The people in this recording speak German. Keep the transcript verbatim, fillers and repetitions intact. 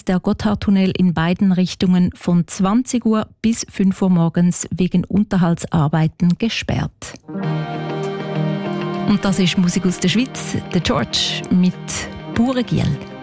der Gotthardtunnel in beiden Richtungen von zwanzig Uhr bis fünf Uhr morgens wegen Unterhaltsarbeiten gesperrt. Und das ist Musik aus der Schweiz, der George mit «Pure Giel».